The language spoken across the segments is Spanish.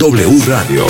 W Radio.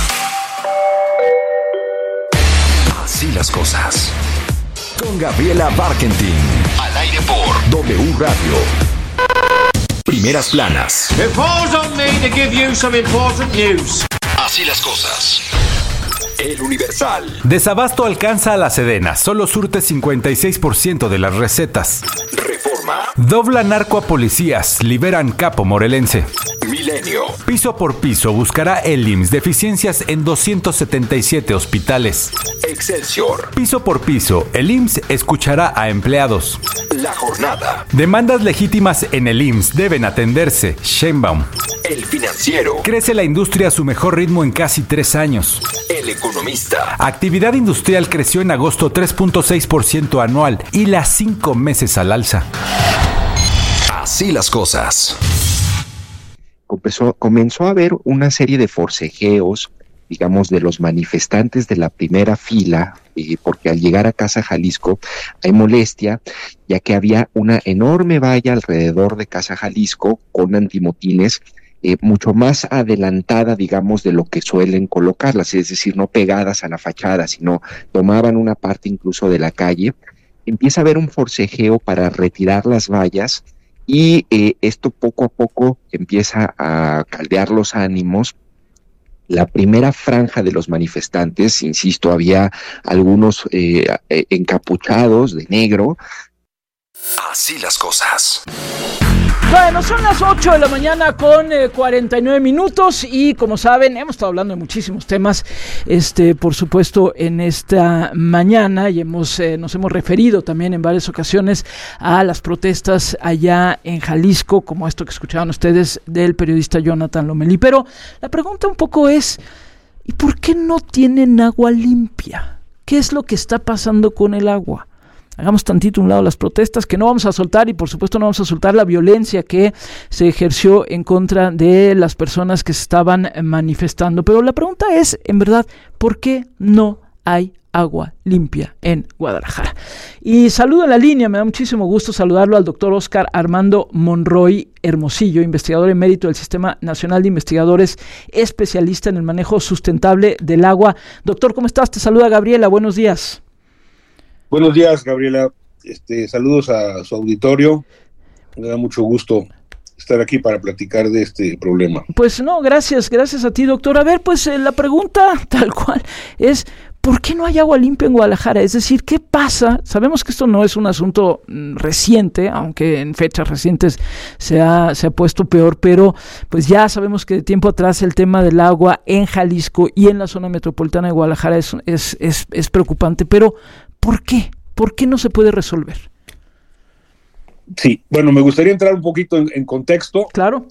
Así las cosas. Con Gabriela Barkentin. Al aire por W Radio. Primeras planas. It falls on me to give you some important news. Así las cosas. El Universal. Desabasto alcanza a la Sedena. Solo surte 56% de las recetas. Reforma. Dobla narco a policías. Liberan capo morelense. Milenio. Piso por piso buscará el IMSS deficiencias en 277 hospitales. Excelsior. Piso por piso, el IMSS escuchará a empleados. La Jornada. Demandas legítimas en el IMSS deben atenderse. Sheinbaum. El Financiero. Crece la industria a su mejor ritmo en casi 3 años. El Economista. Actividad industrial creció en agosto 3.6% anual y las 5 meses al alza. Así las cosas. Comenzó a haber una serie de forcejeos, digamos, de los manifestantes de la primera fila, porque al llegar a Casa Jalisco hay molestia, ya que había una enorme valla alrededor de Casa Jalisco con antimotines, mucho más adelantada, digamos, de lo que suelen colocarlas, es decir, no pegadas a la fachada, sino tomaban una parte incluso de la calle. Empieza a haber un forcejeo para retirar las vallas, y esto poco a poco empieza a caldear los ánimos. La primera franja de los manifestantes, insisto, había algunos encapuchados de negro. Así las cosas. Bueno, son las 8 de la mañana con 49 minutos y como saben, hemos estado hablando de muchísimos temas, por supuesto, en esta mañana y nos hemos referido también en varias ocasiones a las protestas allá en Jalisco, como esto que escuchaban ustedes del periodista Jonathan Lomelí. Pero la pregunta un poco es, ¿y por qué no tienen agua limpia? ¿Qué es lo que está pasando con el agua? Hagamos tantito a un lado las protestas que no vamos a soltar y por supuesto no vamos a soltar la violencia que se ejerció en contra de las personas que se estaban manifestando. Pero la pregunta es, en verdad, ¿por qué no hay agua limpia en Guadalajara? Y saludo en la línea, me da muchísimo gusto saludarlo al doctor Óscar Armando Monroy Hermosillo, investigador emérito del Sistema Nacional de Investigadores, especialista en el manejo sustentable del agua. Doctor, ¿cómo estás? Te saluda Gabriela, buenos días. Buenos días, Gabriela. Saludos a su auditorio. Me da mucho gusto estar aquí para platicar de este problema. Pues no, gracias a ti, doctor. A ver, pues la pregunta tal cual es, ¿por qué no hay agua limpia en Guadalajara? Es decir, ¿qué pasa? Sabemos que esto no es un asunto reciente, aunque en fechas recientes se ha puesto peor, pero pues ya sabemos que de tiempo atrás el tema del agua en Jalisco y en la zona metropolitana de Guadalajara es preocupante, pero ¿por qué? ¿Por qué no se puede resolver? Sí, bueno, me gustaría entrar un poquito en contexto. Claro.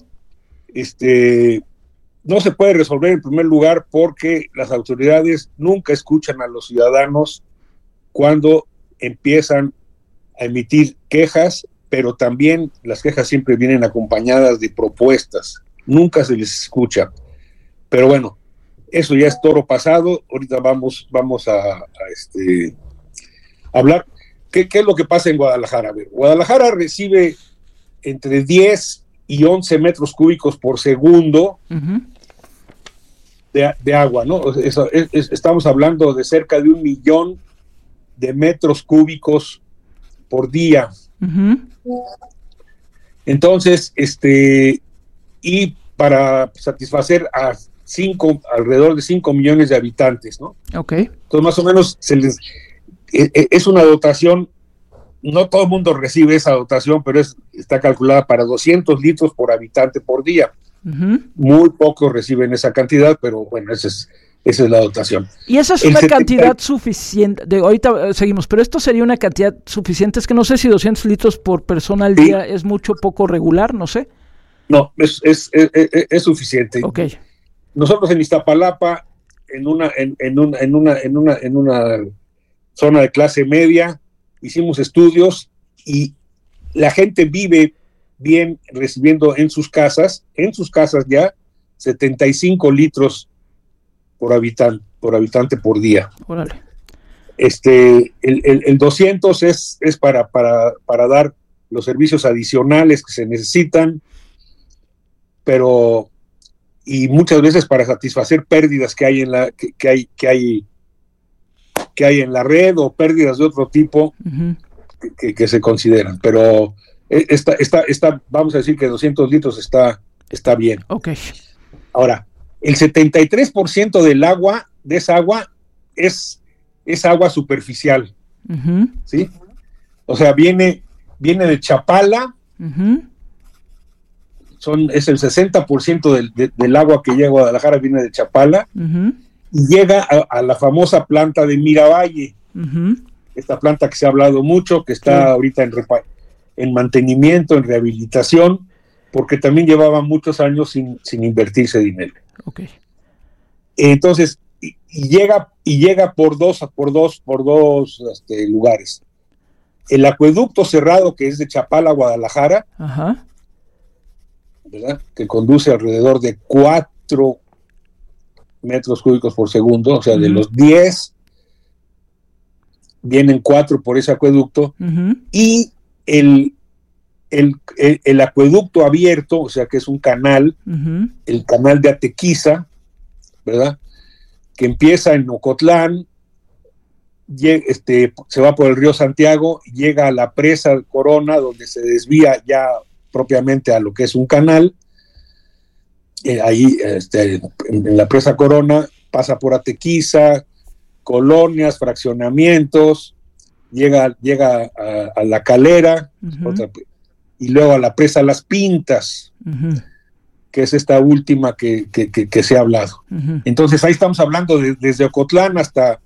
No se puede resolver en primer lugar porque las autoridades nunca escuchan a los ciudadanos cuando empiezan a emitir quejas, pero también las quejas siempre vienen acompañadas de propuestas. Nunca se les escucha. Pero bueno, eso ya es toro pasado. Ahorita vamos a hablar. ¿Qué es lo que pasa en Guadalajara? A ver, Guadalajara recibe entre 10 y 11 metros cúbicos por segundo de agua, ¿no? Estamos hablando de cerca de 1 millón de metros cúbicos por día. Entonces, y para satisfacer a alrededor de 5 millones de habitantes, ¿no? Okay. Entonces, más o menos es una dotación, no todo el mundo recibe esa dotación, pero está calculada para 200 litros por habitante por día. Muy pocos reciben esa cantidad, pero bueno, esa es la dotación. Y esa es una cantidad suficiente, ahorita seguimos, pero esto sería una cantidad suficiente, es que no sé si 200 litros por persona al día es mucho, poco, regular, no sé. No, es suficiente. Okay. Nosotros en Iztapalapa, en una zona de clase media, hicimos estudios y la gente vive bien recibiendo en sus casas ya 75 litros por habitante por día. Órale. El 200 es para dar los servicios adicionales que se necesitan, pero y muchas veces para satisfacer pérdidas que hay en la que hay en la red o pérdidas de otro tipo que se consideran, pero esta vamos a decir que 200 litros está bien. Okay. Ahora, el 73% de esa agua es agua superficial, ¿sí? O sea, viene de Chapala, es el 60% del agua que llega a Guadalajara viene de Chapala, y llega a la famosa planta de Miravalle, esta planta que se ha hablado mucho, que está ahorita en mantenimiento, en rehabilitación, porque también llevaba muchos años sin invertirse dinero. Okay. Entonces, y llega por dos lugares. El acueducto cerrado, que es de Chapala a Guadalajara, ¿verdad? Que conduce alrededor de 4 metros cúbicos por segundo, o sea, de los 10 vienen 4 por ese acueducto, y el acueducto abierto, o sea, que es un canal, el canal de Atequiza, ¿verdad? Que empieza en Ocotlán, se va por el río Santiago, llega a la presa Corona, donde se desvía ya propiamente a lo que es un canal. Ahí, en la presa Corona, pasa por Atequiza, colonias, fraccionamientos, llega a La Calera, y luego a la presa Las Pintas, que es esta última que se ha hablado. Entonces ahí estamos hablando desde Ocotlán hasta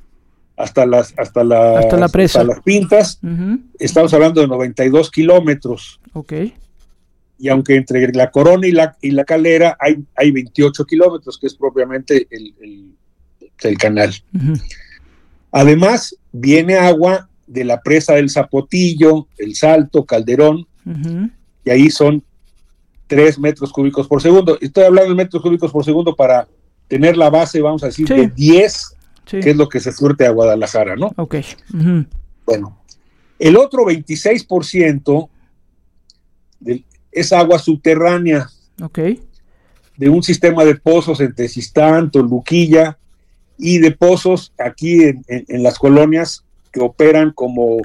la presa, hasta Las Pintas, estamos hablando de 92 kilómetros. Okay. Y aunque entre la Corona y la Calera hay 28 kilómetros, que es propiamente el canal. Además, viene agua de la presa del Zapotillo, El Salto, Calderón, y ahí son 3 metros cúbicos por segundo. Estoy hablando de metros cúbicos por segundo para tener la base, vamos a decir, de 10, que es lo que se surte a Guadalajara, ¿no? Ok. Bueno, el otro 26% es agua subterránea. Ok. De un sistema de pozos en Tezistán, Toluquilla, y de pozos aquí en las colonias que operan como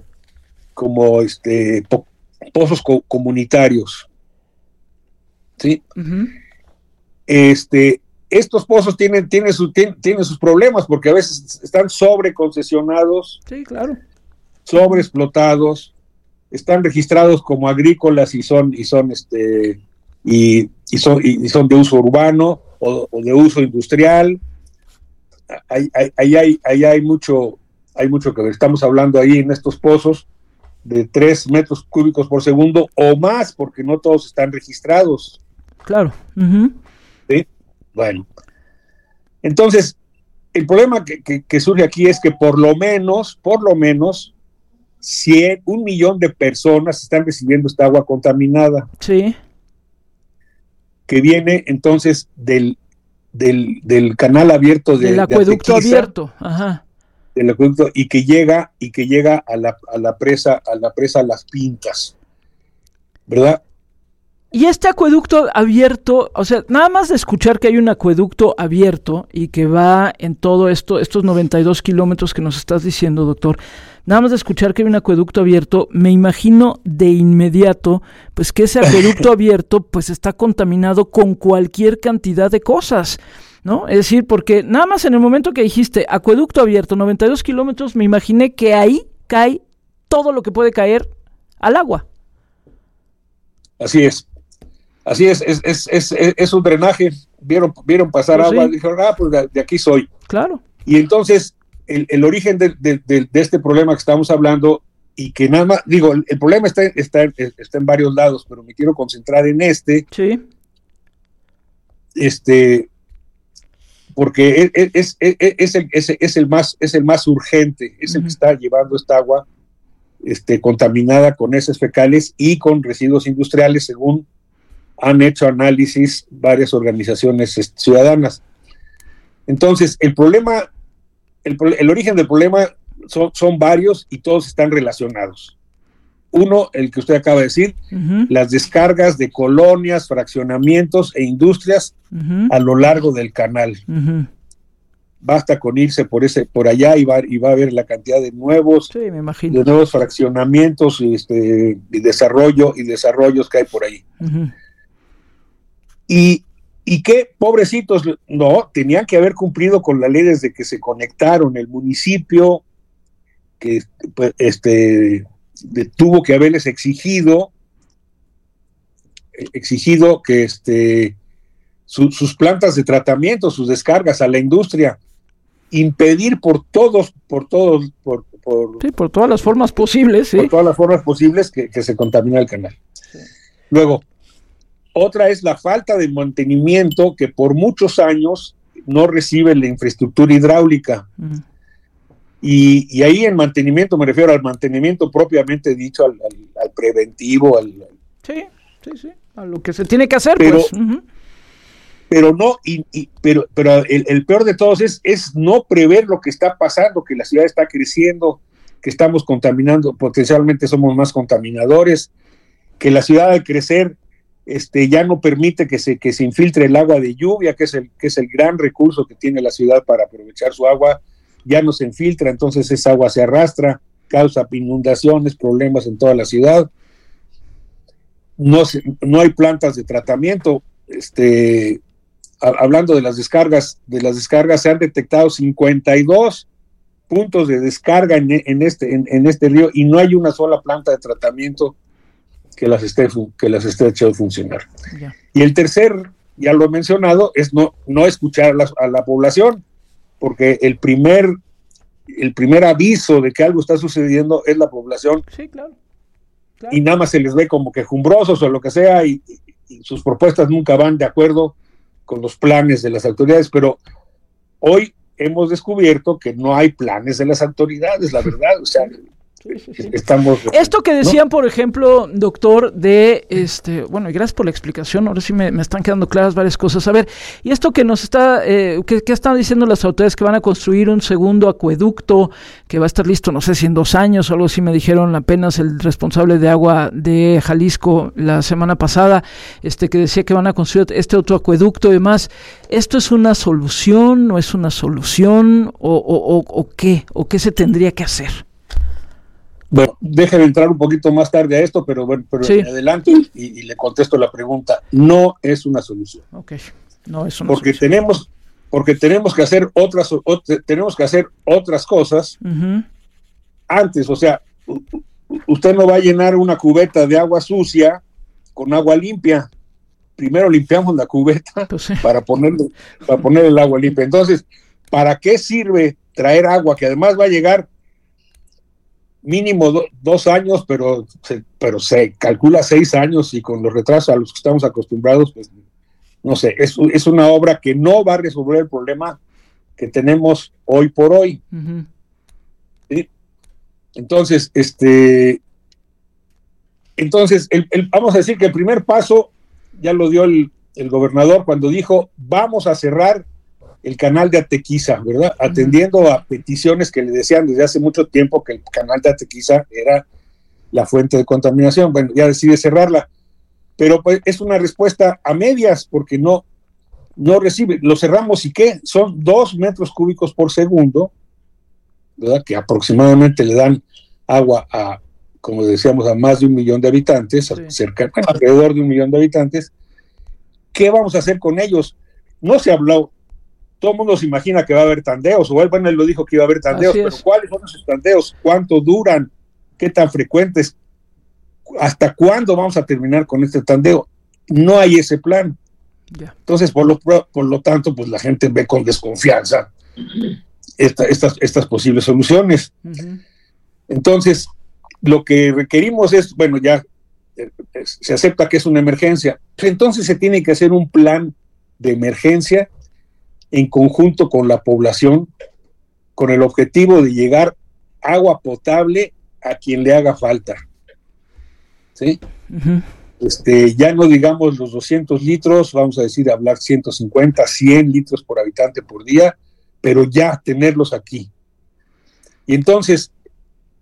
pozos comunitarios. ¿Sí? Estos pozos tienen sus problemas porque a veces están sobreconcesionados, sí, claro, sobreexplotados, están registrados como agrícolas y son de uso urbano o de uso industrial. Ahí hay mucho que ver. Estamos hablando ahí en estos pozos de 3 metros cúbicos por segundo o más, porque no todos están registrados. Claro. ¿Sí? Bueno, entonces el problema que surge aquí es que por lo menos 1 millón de personas están recibiendo esta agua contaminada. Sí. Que viene entonces del canal abierto del acueducto abierto, del acueducto, y que llega a la presa Las Pintas, ¿verdad? Y este acueducto abierto, o sea, nada más de escuchar que hay un acueducto abierto y que va en todo estos 92 kilómetros que nos estás diciendo, doctor, nada más de escuchar que hay un acueducto abierto, me imagino de inmediato, pues que ese acueducto abierto, pues está contaminado con cualquier cantidad de cosas, ¿no? Es decir, porque nada más en el momento que dijiste acueducto abierto, 92 kilómetros, me imaginé que ahí cae todo lo que puede caer al agua. Así es un drenaje. Vieron pasar agua, sí. Dijeron, pues de aquí soy. Claro. Y entonces el origen de este problema que estamos hablando, y que nada más, digo, el problema está en varios lados, pero me quiero concentrar en sí. Porque es el más urgente, es el que está llevando esta agua contaminada con heces fecales y con residuos industriales, según han hecho análisis varias organizaciones ciudadanas. Entonces, el origen del problema son varios y todos están relacionados. Uno, el que usted acaba de decir, las descargas de colonias, fraccionamientos e industrias a lo largo del canal. Basta con irse por allá y va a haber la cantidad de nuevos, sí, me imagino, de nuevos fraccionamientos y desarrollos que hay por ahí. Y qué pobrecitos, no, tenían que haber cumplido con la ley desde que se conectaron. El municipio que pues, tuvo que haberles exigido que sus plantas de tratamiento, sus descargas a la industria, impedir por todas las formas posibles, sí. Por todas las formas posibles que se contamina el canal. Sí. Luego, otra es la falta de mantenimiento, que por muchos años no recibe la infraestructura hidráulica. Y ahí en mantenimiento me refiero al mantenimiento propiamente dicho, al preventivo, sí, a lo que se tiene que hacer, pero, pues. Pero no, pero el peor de todos es no prever lo que está pasando, que la ciudad está creciendo, que estamos contaminando, potencialmente somos más contaminadores, que la ciudad al crecer ya no permite que se infiltre el agua de lluvia, que es el gran recurso que tiene la ciudad para aprovechar su agua, ya no se infiltra, entonces esa agua se arrastra, causa inundaciones, problemas en toda la ciudad. No hay plantas de tratamiento. Hablando de las descargas, se han detectado 52 puntos de descarga en este río, y no hay una sola planta de tratamiento que las esté echando a funcionar. Yeah. Y el tercer, ya lo he mencionado, es no escuchar a la población, porque el primer aviso de que algo está sucediendo es la población. Sí, claro. Y nada más se les ve como quejumbrosos o lo que sea, y sus propuestas nunca van de acuerdo con los planes de las autoridades, pero hoy hemos descubierto que no hay planes de las autoridades, la verdad, o sea, sí. Estamos... Esto que decían, ¿no? Por ejemplo, doctor, de bueno, y gracias por la explicación, ahora sí me están quedando claras varias cosas. A ver, y esto que nos está, ¿qué están diciendo las autoridades? Que van a construir un segundo acueducto que va a estar listo, no sé si en 2 años o algo así, me dijeron apenas el responsable de agua de Jalisco la semana pasada, que decía que van a construir este otro acueducto y demás. ¿Esto es una solución, no es una solución, o qué? ¿O qué se tendría que hacer? Bueno, déjeme entrar un poquito más tarde a esto, pero sí. Adelante y le contesto la pregunta. No es una solución. Okay. No es una solución. Tenemos que hacer otras cosas antes. O sea, usted no va a llenar una cubeta de agua sucia con agua limpia. Primero limpiamos la cubeta, pues sí, para poner el agua limpia. Entonces, ¿para qué sirve traer agua que además va a llegar mínimo 2 años, pero se calcula 6 años, y con los retrasos a los que estamos acostumbrados, pues no sé, es una obra que no va a resolver el problema que tenemos hoy por hoy. ¿Sí? Entonces, vamos a decir que el primer paso ya lo dio el gobernador cuando dijo: vamos a cerrar el canal de Atequiza, ¿verdad? Atendiendo a peticiones que le decían desde hace mucho tiempo que el canal de Atequiza era la fuente de contaminación. Bueno, ya decide cerrarla, pero pues es una respuesta a medias, porque no recibe. Lo cerramos, ¿y qué? Son 2 metros cúbicos por segundo, ¿verdad? Que aproximadamente le dan agua a, como decíamos, a más de 1 millón de habitantes, sí, alrededor de 1 millón de habitantes. ¿Qué vamos a hacer con ellos? No se habló. Todo el mundo se imagina que va a haber tandeos, o él lo dijo que iba a haber tandeos, pero ¿cuáles son esos tandeos? ¿Cuánto duran? ¿Qué tan frecuentes? ¿Hasta cuándo vamos a terminar con este tandeo? No hay ese plan. Yeah. Entonces, por lo tanto, pues la gente ve con desconfianza estas posibles soluciones. Entonces, lo que requerimos es, bueno, ya se acepta que es una emergencia, entonces se tiene que hacer un plan de emergencia en conjunto con la población, con el objetivo de llegar agua potable a quien le haga falta. ¿Sí? Ya no digamos los 200 litros, vamos a decir, hablar 150, 100 litros por habitante por día, pero ya tenerlos aquí. Y entonces,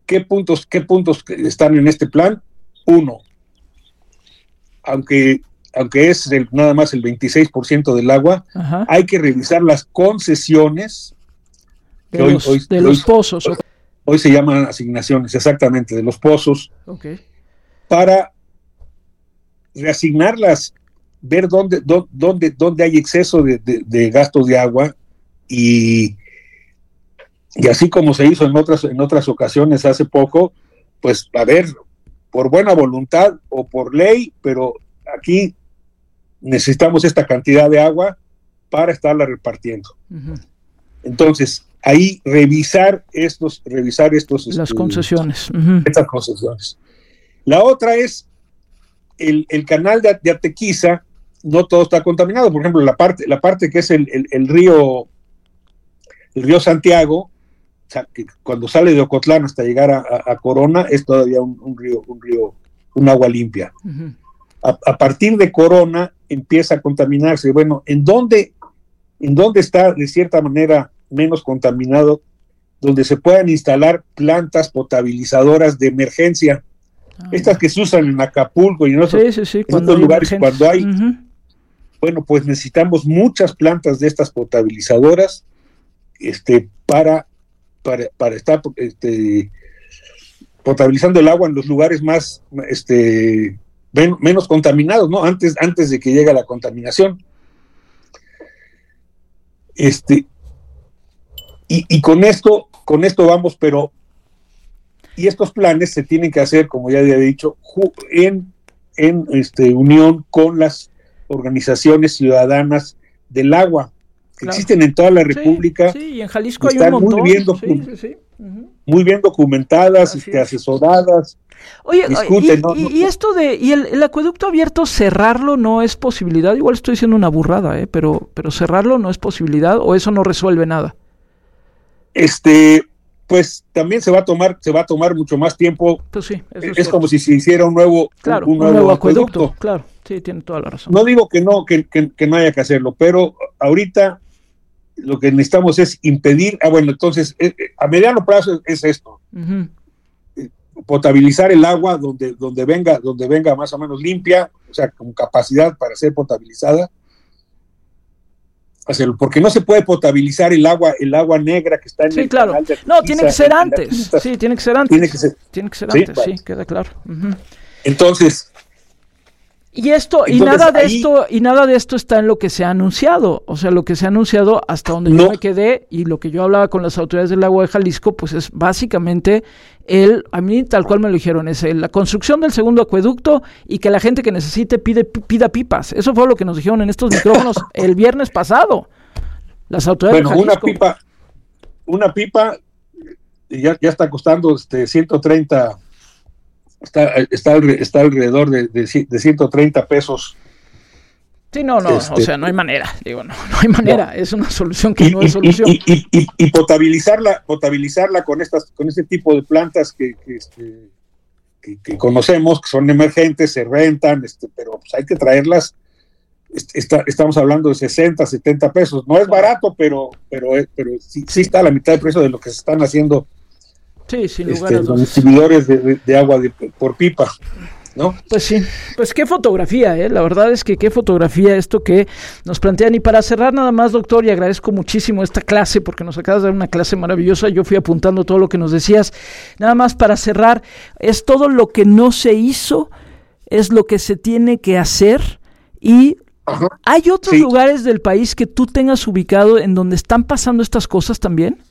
¿qué puntos están en este plan? Uno, aunque es nada más el 26% del agua, Ajá. hay que revisar las concesiones de los pozos. Hoy se llaman asignaciones, exactamente, de los pozos, Okay. para reasignarlas, ver dónde hay exceso de gastos de agua, y así como se hizo en otras ocasiones hace poco, pues a ver, por buena voluntad o por ley, pero aquí necesitamos esta cantidad de agua para estarla repartiendo. Uh-huh. Entonces, ahí revisar estos Las concesiones. Uh-huh. estas concesiones. La otra es el canal de Atequiza. No todo está contaminado. Por ejemplo, la parte que es el río Santiago, o sea, que cuando sale de Ocotlán hasta llegar a Corona, es todavía un agua limpia. Uh-huh. A partir de Corona empieza a contaminarse. Bueno, ¿en dónde está de cierta manera menos contaminado? Donde se puedan instalar plantas potabilizadoras de emergencia. Estas que se usan en Acapulco y en otros lugares cuando hay. Uh-huh. Bueno, pues necesitamos muchas plantas de estas potabilizadoras para estar potabilizando el agua en los lugares más menos contaminados, ¿no? Antes de que llegue la contaminación. Y con esto vamos, pero y estos planes se tienen que hacer, como ya había dicho, en unión con las organizaciones ciudadanas del agua que existen en toda la República. Sí, y en Jalisco hay un montón. Muy bien documentadas, asesoradas. Oye, y esto y el acueducto abierto, cerrarlo no es posibilidad. Igual estoy diciendo una burrada, pero cerrarlo no es posibilidad, o eso no resuelve nada. Pues también se va a tomar mucho más tiempo. Pues sí, es como si se hiciera un nuevo acueducto. Claro, sí, tiene toda la razón. No digo que no haya que hacerlo, pero ahorita lo que necesitamos es impedir. Entonces a mediano plazo es esto. Uh-huh. Potabilizar el agua donde venga más o menos limpia, o sea, con capacidad para ser potabilizada. Hacerlo, porque no se puede potabilizar el agua negra que está en el claro. canal de Atequiza. No, tiene que ser antes. Sí, tiene que ser antes. Tiene que ser antes, vale. Sí, queda claro. Uh-huh. Entonces, nada de esto está en lo que se ha anunciado. O sea, lo que se ha anunciado hasta donde yo me quedé, y lo que yo hablaba con las autoridades del agua de Jalisco, pues es básicamente a mí tal cual me lo dijeron, es la construcción del segundo acueducto, y que la gente que necesite pida pipas. Eso fue lo que nos dijeron en estos micrófonos el viernes pasado. Las autoridades de Jalisco. Una pipa ya está costando 130. Está alrededor de 130 pesos. Sí, no, o sea, no hay manera, no hay manera, es una solución que no es solución. Y potabilizarla con este tipo de plantas que conocemos, que son emergentes, se rentan, pero pues hay que traerlas. Estamos hablando de 60, 70 pesos, no es barato, pero sí está a la mitad del precio de lo que se están haciendo. Sí, sin lugar a dudas. Los distribuidores de agua por pipa, ¿no? Pues sí, pues qué fotografía, la verdad es que qué fotografía esto que nos plantean. Y para cerrar nada más, doctor, y agradezco muchísimo esta clase, porque nos acabas de dar una clase maravillosa, yo fui apuntando todo lo que nos decías. Nada más para cerrar, es todo lo que no se hizo, es lo que se tiene que hacer, y ¿hay otros lugares del país que tú tengas ubicado en donde están pasando estas cosas también?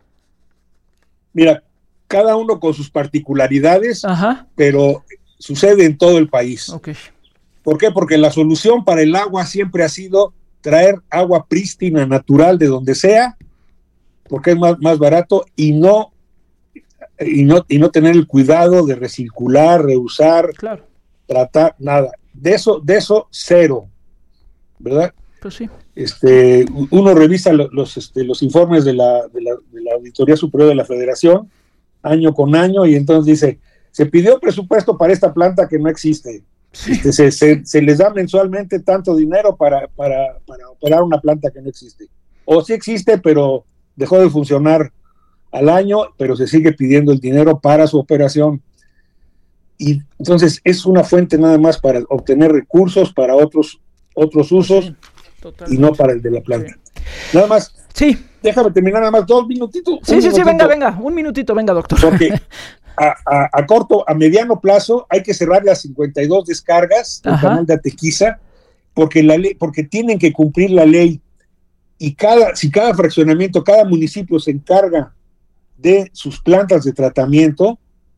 Mira, cada uno con sus particularidades, pero sucede en todo el país. Okay. ¿Por qué? Porque la solución para el agua siempre ha sido traer agua prístina, natural, de donde sea, porque es más barato, y no tener el cuidado de recircular, reusar, tratar, nada. De eso cero, ¿verdad? Pues sí. Uno revisa los informes de la Auditoría Superior de la Federación año con año, y entonces dice, se pidió presupuesto para esta planta que no existe. Sí. Se les da mensualmente tanto dinero para operar una planta que no existe. O sí existe, pero dejó de funcionar al año, pero se sigue pidiendo el dinero para su operación. Y entonces es una fuente nada más para obtener recursos para otros usos, sí, y no para el de la planta. Sí. Nada más. Sí. Déjame terminar nada más 2 minutitos. Sí, venga, un minutito, venga, doctor. Porque a mediano plazo hay que cerrar las 52 descargas del canal de Atequiza, porque tienen que cumplir la ley. Y si cada fraccionamiento, cada municipio se encarga de sus plantas de tratamiento,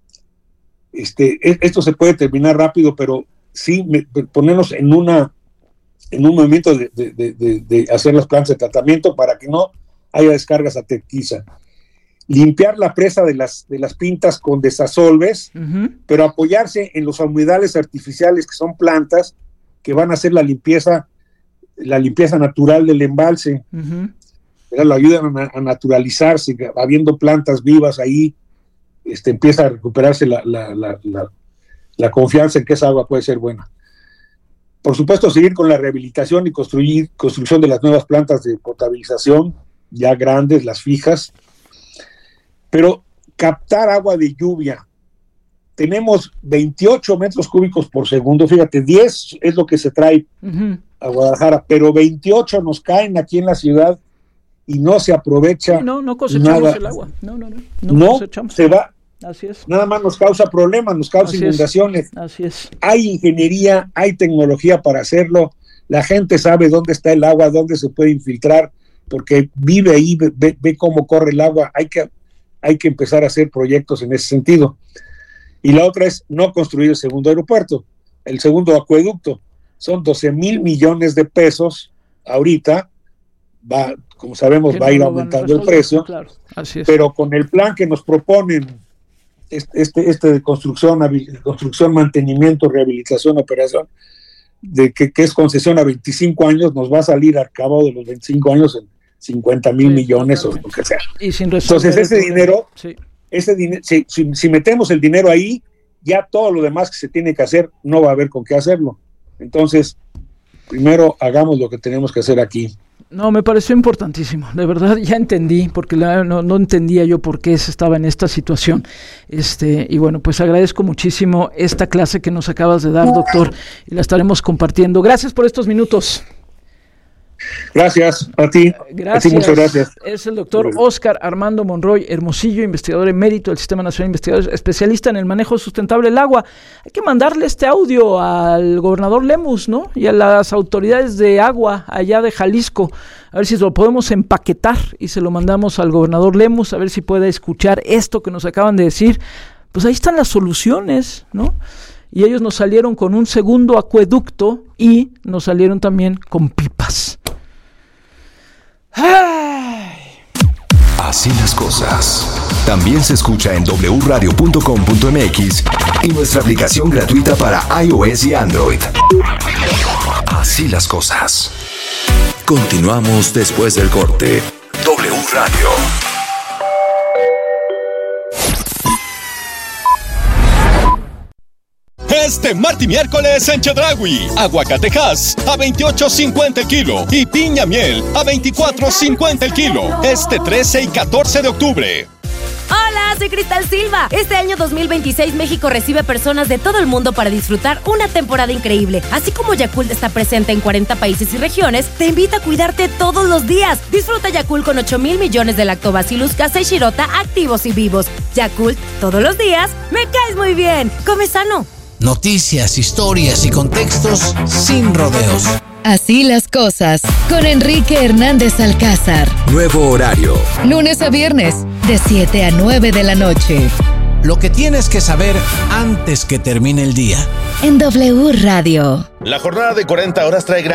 esto se puede terminar rápido, pero sí ponernos en un movimiento de hacer las plantas de tratamiento para que no haya descargas a Tequiza. Limpiar la presa de las pintas con desasolves, pero apoyarse en los humedales artificiales, que son plantas que van a hacer la limpieza natural del embalse. Lo ayudan a naturalizarse, habiendo plantas vivas ahí, empieza a recuperarse la confianza en que esa agua puede ser buena. Por supuesto, seguir con la rehabilitación y construcción de las nuevas plantas de potabilización, ya grandes, las fijas, pero captar agua de lluvia. Tenemos 28 metros cúbicos por segundo, fíjate, 10 es lo que se trae a Guadalajara, pero 28 nos caen aquí en la ciudad y no se aprovecha. No cosechamos nada. El agua. No cosechamos. Se va. Así es. Nada más nos causa problemas, nos causa inundaciones. Así es. Hay ingeniería, hay tecnología para hacerlo. La gente sabe dónde está el agua, dónde se puede infiltrar, porque vive ahí, ve cómo corre el agua. Hay que empezar a hacer proyectos en ese sentido. Y la otra es no construir el segundo aeropuerto, el segundo acueducto. Son 12,000 millones de pesos ahorita. Como sabemos, va a ir aumentando el precio. Claro. Así es. Pero con el plan que nos proponen, de construcción, mantenimiento, rehabilitación, operación, que es concesión a 25 años, nos va a salir al cabo de los 25 años en 50,000 millones totalmente. O lo que sea. Y sin entonces ese dinero, si metemos el dinero ahí, ya todo lo demás que se tiene que hacer no va a haber con qué hacerlo. Entonces, primero hagamos lo que tenemos que hacer aquí. No, me pareció importantísimo, de verdad ya entendí, porque no entendía yo por qué se estaba en esta situación, y bueno, pues agradezco muchísimo esta clase que nos acabas de dar, doctor, y la estaremos compartiendo. Gracias por estos minutos. Gracias a ti. Gracias. A ti, muchas gracias. Es el doctor Óscar Armando Monroy Hermosillo, investigador emérito del Sistema Nacional de Investigadores, especialista en el manejo sustentable del agua. Hay que mandarle este audio al gobernador Lemus, ¿no? Y a las autoridades de agua allá de Jalisco, a ver si lo podemos empaquetar y se lo mandamos al gobernador Lemus, a ver si puede escuchar esto que nos acaban de decir. Pues ahí están las soluciones, ¿no? Y ellos nos salieron con un segundo acueducto y nos salieron también con pipas. ¡Ay! Así las cosas. También se escucha en wradio.com.mx y nuestra aplicación gratuita para iOS y Android. Así las cosas. Continuamos después del corte. W Radio. Este martes y miércoles en Chedraui, aguacatejas a $28.50 el kilo y piña miel a $24.50 el kilo. Este 13 y 14 de octubre. Hola, soy Cristal Silva. Este año 2026 México recibe personas de todo el mundo para disfrutar una temporada increíble. Así como Yakult está presente en 40 países y regiones, te invita a cuidarte todos los días. Disfruta Yakult con 8,000 millones de Lactobacillus casei shirota activos y vivos. Yakult, todos los días, me caes muy bien. Come sano. Noticias, historias y contextos sin rodeos. Así las cosas, con Enrique Hernández Alcázar. Nuevo horario. Lunes a viernes, de 7 a 9 de la noche. Lo que tienes que saber antes que termine el día. En W Radio. La jornada de 40 horas trae gran